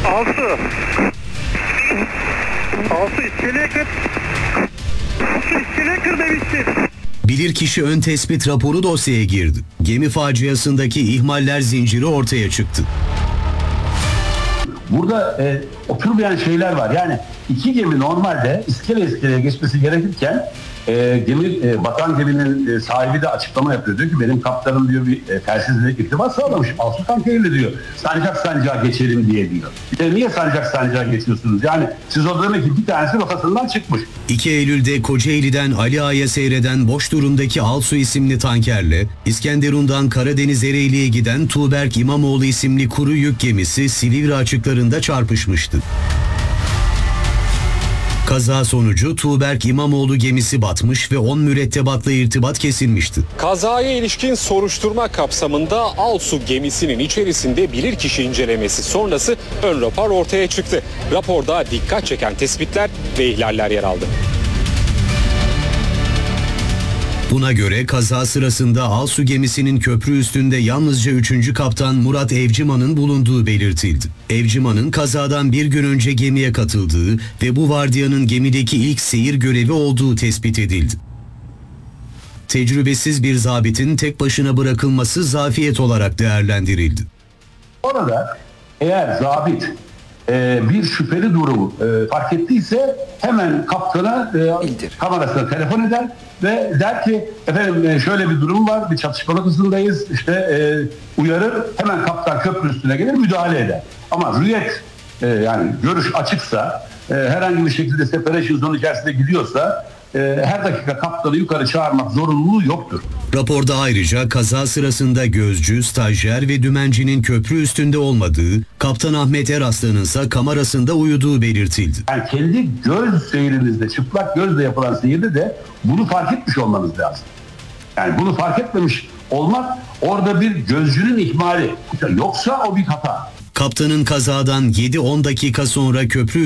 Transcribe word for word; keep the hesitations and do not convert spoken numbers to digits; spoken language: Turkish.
Alsu. Alsu iskeleye kır. Alsu iskeleye kır demiştin. Bilirkişi ön tespit raporu dosyaya girdi. Gemi faciasındaki ihmaller zinciri ortaya çıktı. Burada e, oturmayan şeyler var. Yani iki gemi normalde iskele iskeleye geçmesi gerekirken e, gemi e, batan geminin e, sahibi de açıklama yapıyor. Diyor ki benim kaptanım diyor bir e, telsizle irtibat sağlamış. Alsu tankeriyle diyor. Sancak sancağa geçelim diye diyor. E, niye sancak sancağa geçiyorsunuz? Yani siz o demek ki bir tanesi rotasından çıkmış. iki Eylül'de Kocaeli'den Ali Ağa'ya seyreden boş durumdaki Alsu isimli tankerle İskenderun'dan Karadeniz Ereğli'ye giden Tuğberk İmamoğlu isimli kuru yük gemisi Silivri açıklarında çarpışmıştı. Kaza sonucu Tuğberk İmamoğlu gemisi batmış ve on mürettebatla irtibat kesilmişti. Kazaya ilişkin soruşturma kapsamında Alsu gemisinin içerisinde bilirkişi incelemesi sonrası ön rapor ortaya çıktı. Raporda dikkat çeken tespitler ve ihlaller yer aldı. Buna göre kaza sırasında Alsu gemisinin köprü üstünde yalnızca üçüncü kaptan Murat Evciman'ın bulunduğu belirtildi. Evciman'ın kazadan bir gün önce gemiye katıldığı ve bu vardiyanın gemideki ilk seyir görevi olduğu tespit edildi. Tecrübesiz bir zabitin tek başına bırakılması zafiyet olarak değerlendirildi. Orada eğer zabit e, bir şüpheli durumu e, fark ettiyse hemen kaptana e, kamerasına telefon eder ve der ki efendim e, şöyle bir durum var, bir çatışma noktasındayız, işte e, uyarır, hemen kaptan köprü üstüne gelir, müdahale eder. Ama rüyet e, yani görüş açıksa, e, herhangi bir şekilde separation zone içerisinde gidiyorsa e, her dakika kaptanı yukarı çağırmak zorunluluğu yoktur. Raporda ayrıca kaza sırasında gözcü, stajyer ve dümencinin köprü üstünde olmadığı, Kaptan Ahmet Eraslan'ın ise kamerasında uyuduğu belirtildi. Yani kendi göz seyrinizde, çıplak gözle yapılan seyirde de bunu fark etmiş olmanız lazım. Yani bunu fark etmemiş olmak orada bir gözcünün ihmali. Yoksa o bir hata. Kaptanın kazadan yedi on dakika sonra köprü